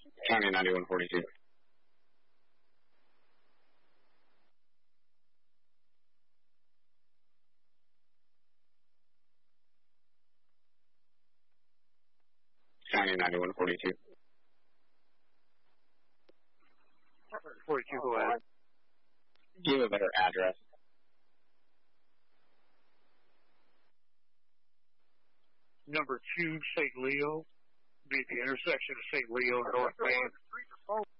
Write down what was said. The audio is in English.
County 9142. County 9142. 42, go ahead. Do you have a better address? Number 2, St. Leo. Be at the intersection of St. Leo and North Main.